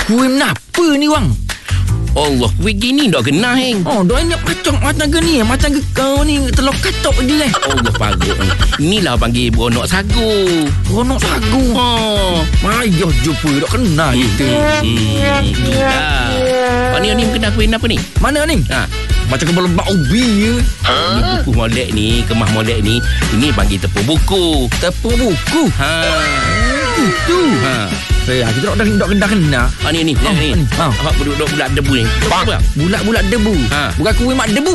Kuih kenapa ni bang? Allah, begini dah kena heng. Oh, dah ingat macam gini, macam kau ni telur katok je Allah parut. Inilah panggil beronok sagu. Beronok sagu. Mayah jumpa dah kena itu. Ni kena kuih apa ni? Mana ni? Macam kebal lebak ubi je. Ni buku molek ni, kemah molek ni. Ini panggil tepung buku. Tepung buku? Itu. Kita tak kena. Ni. Awak bulat debu ni. Bulat debu. Bukan kuih mak debu.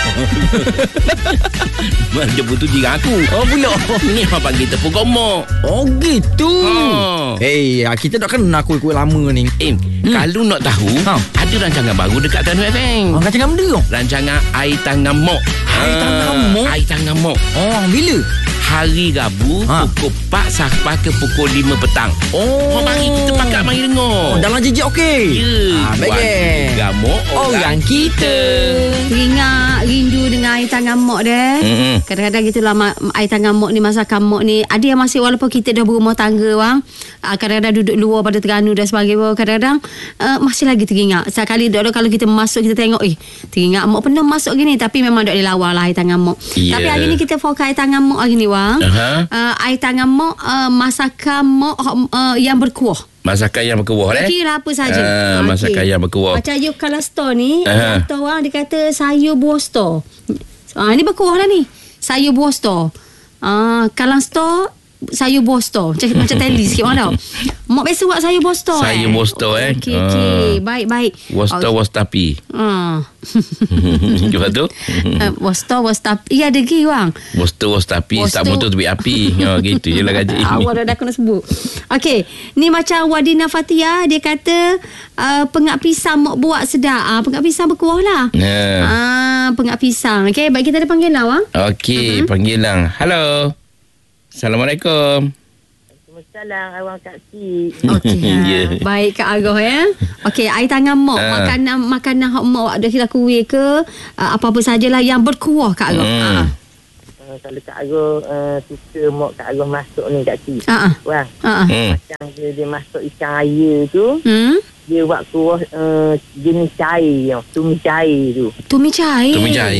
Mak debu tu jiran aku. Oh, pula. Ni apa panggil tepung gomok. Oh, gitu. Kita tak kena kuih-kuih lama ni. Kalau nak tahu, ada rancangan baru dekat Tanu FM. Rancangan benda? Rancangan Air Tangan Mok. Air Tangan Mok. Bila? Hari Rabu pukul 4 sampai ke pukul 5 petang. Mari kita pakat mari dengar. Dalam jejak okey. Baik. Gamuk orang kita. Teringat rindu dengan air tangan mok dia. Kadang-kadang gitulah air tangan mok ni, masakan mok ni. Ada yang masih walaupun kita dah berumah tangga bang, kadang-kadang duduk luar pada Terengganu dan sebagainya, kadang-kadang masih lagi teringat. Sekali kalau kita masuk, kita tengok teringat mok pernah masuk gini, tapi memang tak dilawar lah air tangan mok. Tapi hari ni kita fokus air tangan mok hari ni bang. Air tangan mok, masakan mok yang berkuah. Masakan yang berkuah kira apa saja. Masakan yang berkuah. Macam you kalau store ni, atau orang dia kata sayur buah store. Ni berkuah lah ni. Sayur buah store. Kalau store sayur buah store. Macam teli sikit orang tau. Mak biasa buat sayur buah store. Sayur buah store Okey. Baik. Buah store buah tapi. Lepas tu? Buah store buah tapi. Ya ada lagi bang. Buah store buah tapi. Tak motor tu api. Gitu je lah gaji. Awak dah kena sebut. Okey. Ni macam Wadina Fatia. Dia kata pengak pisang mak buat sedap. Pengak pisang berkuah lah. Pengak pisang. Okey. Baik, kita ada panggilan bang. Okey. Panggilan. Halo. Assalamualaikum. Waalaikumsalam awang Kak Si. Okey. Baik Kak Agah ya. Okey, air tangan mak, makanan hak mak dah kita kuih ke apa-apa sajalah yang berkuah Kak Agah. Kalau Kak Agah suka mak Kak Agah masuk ni Kak Si. Wah. Macam dia masuk ikan air tu. Dia buat kuah jenis cair, tumi cair tu. Tumi cair.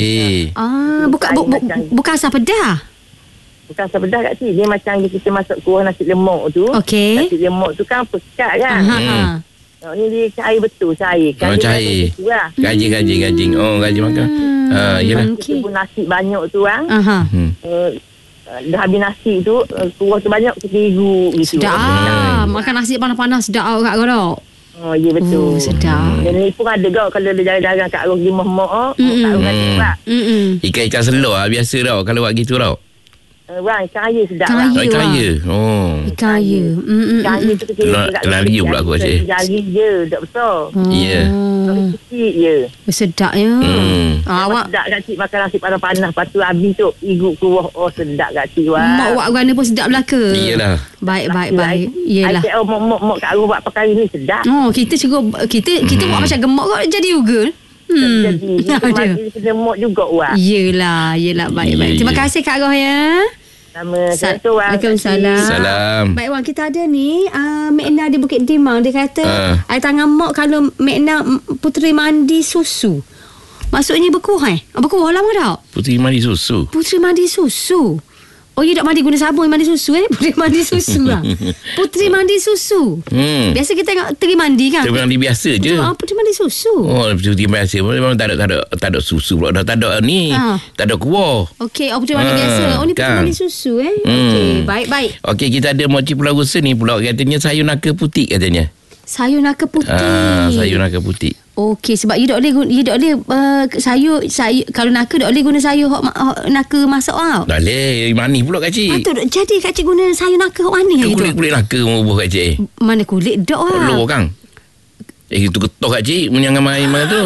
Bukan asam pedas. Bukan asam pedas Kak Si. Dia macam kita masuk kuah nasi lemak tu. Okey. Nasi lemak tu kan pekat kan. Ni dia cair betul, cair. Cair. Gaji. Gaji makan. Yalah. Kita pun nasi banyak tu kan. Dah habis nasi tu, kuah tu banyak, kita igu gitu. Sedap. Makan nasi panas-panas sedap Kak Agah. Ya betul. Sedap. Dan ni pun ada kau kalau dia jarang-jarang Kak Agah pergi mak-mak. Kak Agah kata buat. Ikan selur lah biasa tau kalau buat gitu tau. Ikan air sedap lah. Ikan air. Ikan air. Ikan air tu kecil. Lari pula aku rasa. Jari je, tak besar. Ya. Kecil je. Sedap ya. Awak sedap Kak Cik makan nasi panas-panas. Lepas tu habis tu igu kuah. Sedap Kak Cik. Mak buat gana pun sedap belaka. Iyalah. Baik. Iyalah. Mak Kak Agah buat perkara ni sedap. Kita buat macam gemuk kau jadi juga. Jadi kena mok juga wah. Yelah. Baik. Terima kasih Kak Agah ya. Waalaikumsalam. Salam. Baik Wan, kita ada ni Mekna di Bukit Timah. Dia kata air tangan mak kalau Mekna puteri mandi susu. Maksudnya berkuah berkuah lah mak tak? Puteri mandi susu. Oh, you tak mandi guna sabun mandi susu Puteri mandi susu lah. Puteri mandi susu. Biasa kita tengok teri mandi kan. Teri mandi biasa je. Puteri mandi susu. Puteri biasa. Memang tak ada susu pula. Tak ada ni. Tak ada kuah. Okey, puteri mandi biasa. Ni puteri mandi susu Okey, baik. Okey, kita ada Moci Pulau Rusa ni pula. Katanya sayur naka putih katanya. Sayur naka putih. Sayur naka putih. Okey, sebab you tak boleh sayur kalau naka tak boleh guna sayur hok naka masak tau. Tak boleh, manis pula Kak Cik. Jadi Kak Cik guna sayur naka hok manis gitu. Kulit naka bubuh Kak Cik. Mana kulit dak lah. Luar kan. Itu getah Kak Cik menyangan main mana tu.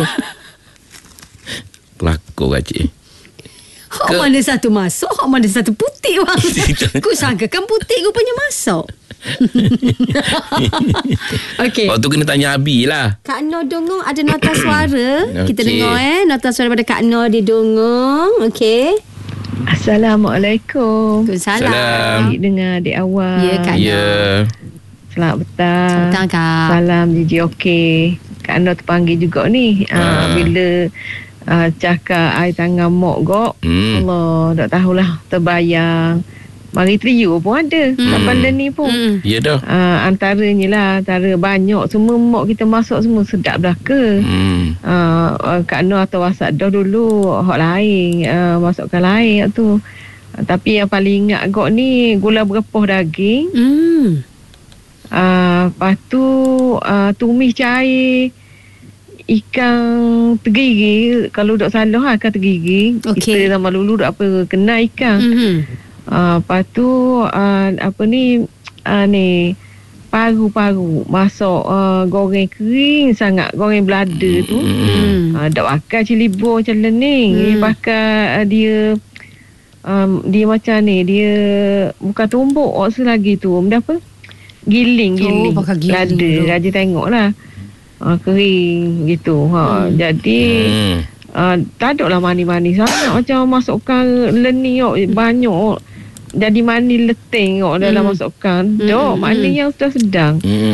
Kelakor Kak Cik. Hok mana satu masuk, hok mana satu putih bang. Ku sangka kan putih rupanya masuk. Okey. Waktu kena tanya Abi lah. Kak Nur dongong ada nota suara. Kita dengar nota suara pada Kak Nur dia dongong. Okey. Assalamualaikum. Waalaikumsalam. Dengar adik awak. Ya Kak Nur. Selamat petang. Petang, Kak. Salam Gigi okey. Kak Noh terpanggil juga ni. Bila cakap air tangan mok gok. Allah, tak tahulah terbayang. Mari Trio pun ada. Tak pandai ni pun. Ya dah. Antaranya lah. Antara banyak. Semua mok kita masuk semua sedap dah ke. Kak Noh atau wasak dah dulu. Hak lain. Masukkan lain tu. Tapi yang paling ingat gok ni gula berepah daging. Lepas tu tumis cair ikan tergigi. Kalau duk salah ikan tergigi. Kita zaman dulu duk apa kena ikan. Lepas tu ni paru-paru masuk goreng kering sangat, goreng belada tu. Tak pakai cili bawang macam ni. Dia pakai dia macam ni, dia bukan tumbuk selagi tu. Benda apa? Giling. Raja tengok lah. Kering gitu. Jadi tak ada lah mani-mani sangat. Macam masukkan leni banyak. Jadi mani leteng dalam masukkan. Maknanya yang sudah sedang.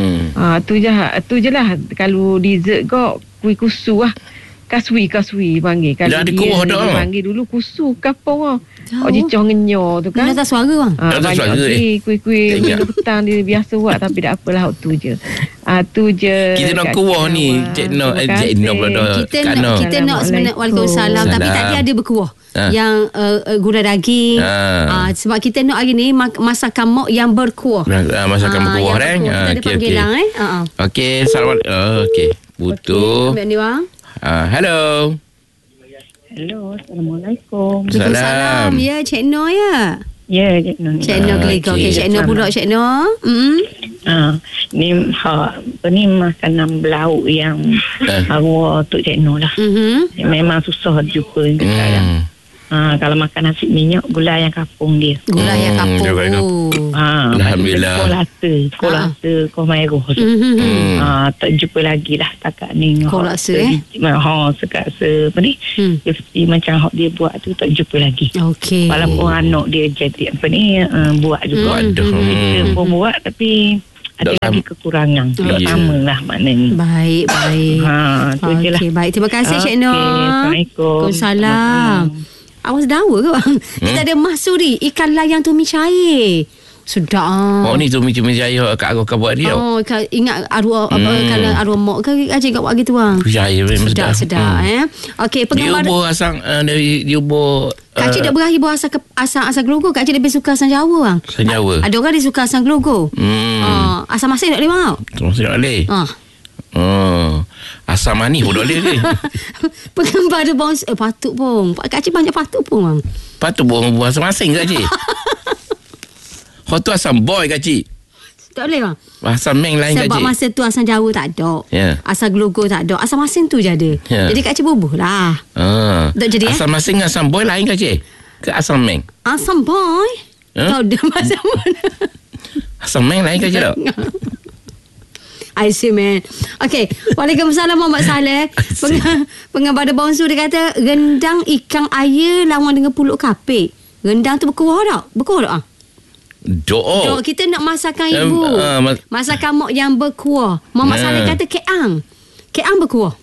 Tu je lah. Kalau dessert kok kuih kusu lah. Kaswi panggil. Kalau dah ada dia kuah dah. panggil dulu kusu kapong jicoh ngenyor tu kan. Dah tak suara bang. Banyak kuih-kuih benda petang dia biasa buat. Tapi tak apalah tu je. Tu je. Kita nak kuah ni Cik Noh pula dah. Kita nak sebenarnya Waalaikumsalam. Tapi tadi ada berkuah. Yang gula daging. Sebab kita nak hari ni masakan mok yang berkuah. Masakan berkuah kan. Kita ada panggilan Okey, selamat. Okey, butuh. Ambil ni bang. Hello. Assalamualaikum. Salam. Ya, Cik Noh ya. Ya, Cik Noh. Cik Noh Gelegor. Okey, Cik Noh pula, Cik Noh. Ni ni makanan belauk yang arwah Tok Cik Noh lah. Memang susah jumpa sekarang. Kalau makan nasi minyak, gula yang kapung dia. Gula yang kapung. Alhamdulillah. Kolaksa, merah. Tak jumpa lagi lah takat ni. Kolaksa sekaksa apa ni. Macam hak dia buat tu tak jumpa lagi. Okey. Walaupun anak dia jadi apa ni buat juga. Kita pun buat tapi ada lagi kekurangan. Tak sama lah maknanya. Baik. Tu je lah. Baik, terima kasih Cik Noh. Assalamualaikum. Waalaikumsalam. Awas dawa ke bang? Kita ada mahsuri ikan layang tumis cair. Sudah. Ni tumis cair kat arwah kau buat dia. Ingat arwah kalau arwah mak ke aje kat buat gitu bang. Cair memang sedap. Okey, penggemar dia ubah asam dari dia ubah Kak Cik dah berakhir buat asam gelogo. Kak Cik lebih suka asam Jawa bang. Asam Jawa. Ada orang dia suka asam gelogo. Asam masin tak boleh bang. Masin tak boleh. Asam manis pun tak boleh ni. Penggemar ada bounce. Patut pun. Kak Cik banyak patut pun bang. Patut pun buat asam masin Kak Cik. Kau tu asam boy Kak Cik. Tak boleh bang. Asam meng lain Kak Cik. Sebab masa tu asam Jawa tak ada. Asam gelogo tak ada. Asam masin tu je ada. Jadi Kak Cik bubuh lah. Jadi, asam masin dengan asam boy lain Kak Cik. Ke asam meng? Asam boy? Tahu dia macam mana? Asam meng lain Kak Cik tak? I see man. Okay. Waalaikumsalam Muhammad Saleh. Pengabar ada bongsu dia kata rendang ikan air lawan dengan pulut kapik. Rendang tu berkuah tak? Berkuah tak? Dok, kita nak masakan ibu. Masakan mak yang berkuah. Muhammad Saleh kata keang. Keang berkuah.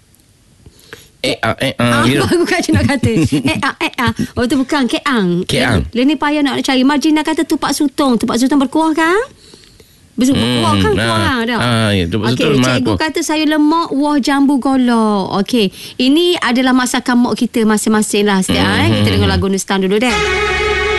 Aku kan nak kata oh tu bukan keang. Leni payah nak cari. Marjina kata tupak sutong berkuah kan? Berkuah kan kuah dah. Okey, cikgu kata sayur lemak wah jambu golok. Okey, ini adalah masakan mak kita masing-masing lah. Kita dengar lagu Nustan dulu deh.